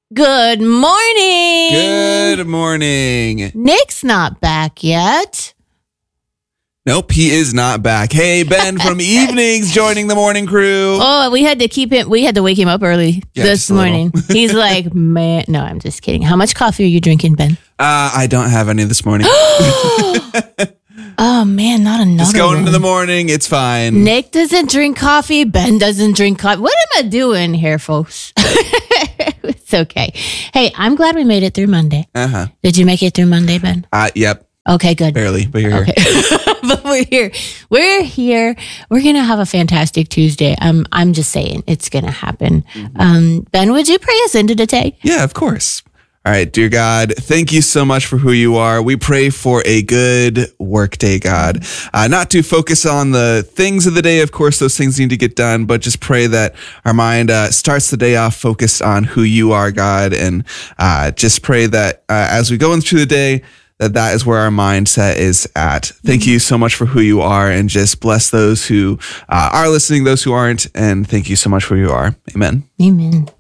Good morning. Good morning. Nick's not back yet. Nope, he is not back. Hey, Ben from Evenings joining the morning crew. Oh, we had to wake him up early this morning. He's like, man, no, I'm just kidding. How much coffee are you drinking, Ben? I don't have any this morning. Oh man, not another Just going one. into the morning. It's fine. Nick doesn't drink coffee. Ben doesn't drink coffee. What am I doing here, folks? It's okay. Hey, I'm glad we made it through Monday. Uh-huh. Did you make it through Monday, Ben? Yep. Okay, good. Barely, but you're here. But we're here. We're here. We're gonna have a fantastic Tuesday. I'm just saying it's gonna happen. Ben, would you pray us into today? Yeah, of course. All right, dear God, thank you so much for who you are. We pray for a good work day, God. Not to focus on the things of the day. Of course, those things need to get done, but just pray that our mind starts the day off focused on who you are, God. And just pray that as we go into the day, that is where our mindset is at. Thank you so much for who you are, and just bless those who are listening, those who aren't. And thank you so much for who you are. Amen. Amen.